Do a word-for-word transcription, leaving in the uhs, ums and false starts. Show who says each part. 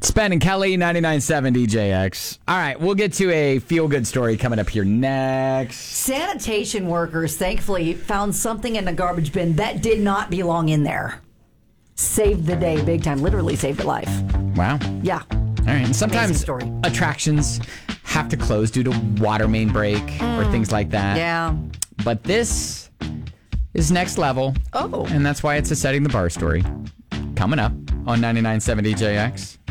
Speaker 1: Spen and Kelly, ninety-nine point seven D J X. All right, we'll get to a feel-good story coming up here next.
Speaker 2: Sanitation workers, thankfully, found something in the garbage bin that did not belong in there. Saved the day big time. Literally saved a life.
Speaker 1: Wow.
Speaker 2: Yeah.
Speaker 1: All right, and sometimes attractions have to close due to water main break mm. or things like that.
Speaker 2: Yeah.
Speaker 1: But this is next level.
Speaker 2: Oh.
Speaker 1: And that's why it's a Setting the Bar story. Coming up on ninety-nine point seven D J X.